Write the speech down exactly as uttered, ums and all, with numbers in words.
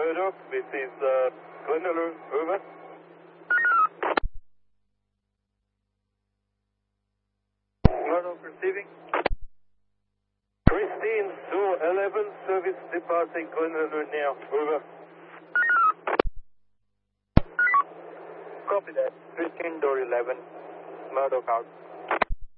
Murdoch, this is uh, Glenelg, over. Murdoch receiving. Christine, Zoo eleven, service departing Glenelg now, over. Copy that. Christine, door eleven, Murdoch out.